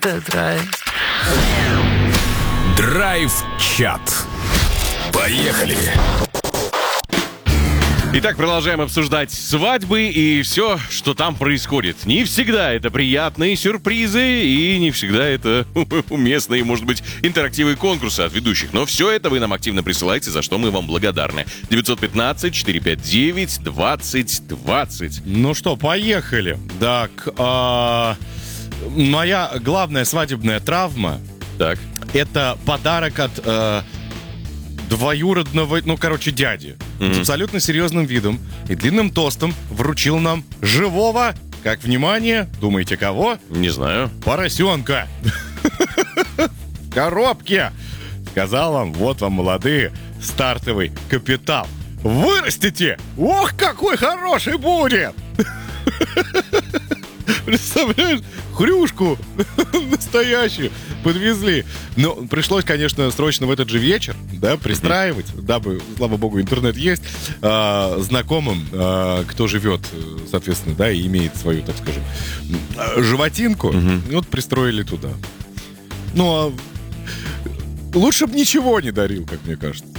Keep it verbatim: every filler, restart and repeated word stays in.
Это драйв. Драйв-чат. Поехали! Итак, продолжаем обсуждать свадьбы и все, что там происходит. Не всегда это приятные сюрпризы, и не всегда это уместные, может быть, интерактивы и конкурсы от ведущих. Но все это вы нам активно присылаете, за что мы вам благодарны. девятьсот пятнадцать четыреста пятьдесят девять двадцать двадцать. Ну что, поехали. Так, а, моя главная свадебная травма Так. — это подарок от а, двоюродного, ну, короче, дяди. Mm-hmm. С абсолютно серьезным видом и длинным тостом вручил нам живого, как, внимание, думаете, кого? Не знаю. Поросенка. В коробке. Сказал вам, вот вам, молодые, стартовый капитал. Вырастите! Ох, какой хороший будет! Представляешь, хрюшку настоящую подвезли. Но пришлось, конечно, срочно в этот же вечер, да, пристраивать, дабы, слава богу, интернет есть, а, знакомым, а, кто живет, соответственно, да, и имеет свою, так скажем, животинку, Угу. вот пристроили туда. Ну, а лучше бы ничего не дарил, как мне кажется.